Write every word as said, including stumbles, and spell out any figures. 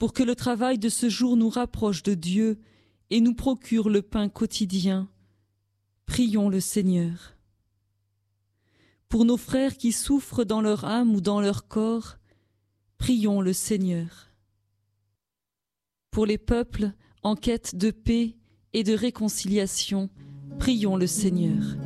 pour que le travail de ce jour nous rapproche de Dieu et nous procure le pain quotidien. Prions le Seigneur. Pour nos frères qui souffrent dans leur âme ou dans leur corps, prions le Seigneur. Pour les peuples en quête de paix et de réconciliation, prions le Seigneur.